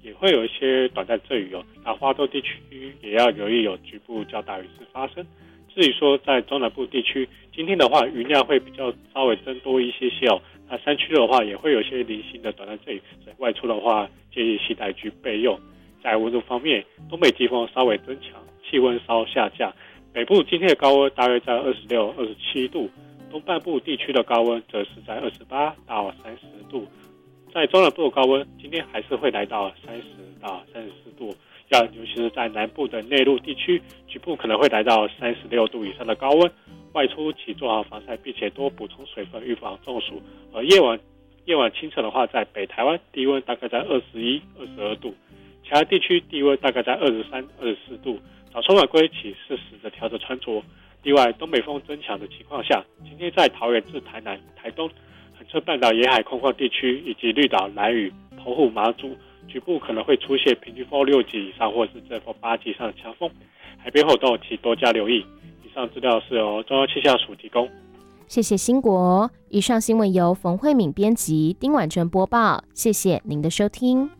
也会有一些短暂阵雨那花东地区也要留意有局部较大雨势发生。至于说在中南部地区，今天的话云量会比较稍微增多一些那山区的话也会有一些零星的短暂阵雨，所以外出的话建议携带具备用。在温度方面，东北季风稍微增强，气温稍下降，北部今天的高温大约在26、27度，东半部地区的高温则是在28到30度。在中南部的高温今天还是会来到30到34度，尤其是在南部的内陆地区，局部可能会来到36度以上的高温。外出请做好防晒，并且多补充水分，预防中暑。而夜晚清晨的话，在北台湾低温大概在21、22度，其他地区低温大概在23、24度。早出晚归请适时的调整穿着。另外，东北风增强的情况下，今天在桃园至台南、台东、恒春半岛沿海空旷地区以及绿岛、兰屿、澎湖、马祖，局部可能会出现平均风6级以上或是阵风8级以上的强风，海边活动请多加留意。以上资料是由中央气象署提供。 谢谢兴国。以上新闻由冯慧敏编辑，丁婉珍播报。谢谢您的收听。